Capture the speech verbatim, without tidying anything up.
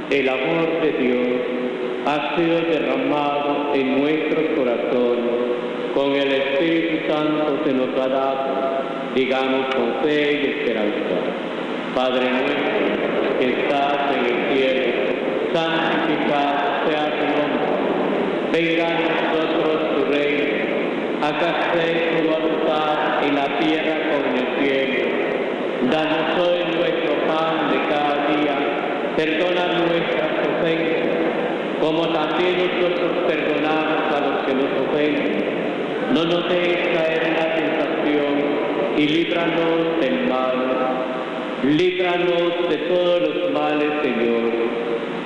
el amor de Dios ha sido derramado en nuestros corazones. Con el Espíritu Santo se nos ha dado, digamos con fe y esperanza. Padre nuestro que estás en el cielo, santificado sea tu nombre. Venga a nosotros tu reino. Hágase tu voluntad en la tierra como en el cielo. Danos hoy nuestro pan de cada día. Perdona nuestras ofensas, como también nosotros perdonamos a los que nos ofenden. No nos dejes caer en la tentación y líbranos del mal. Líbranos de todos los males, Señor.